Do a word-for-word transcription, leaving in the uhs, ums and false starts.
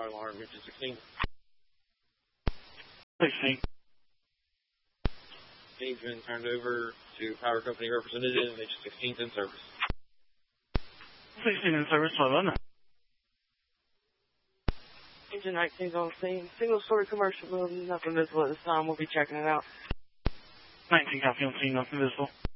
five alarm, engine sixteen. sixteen. Engine been turned over to power company representative, engine sixteen in service. sixteen in service, well done. Engine nineteen on scene. Single story commercial building, nothing visible at this time. We'll be checking it out. nineteen copy on scene, nothing visible.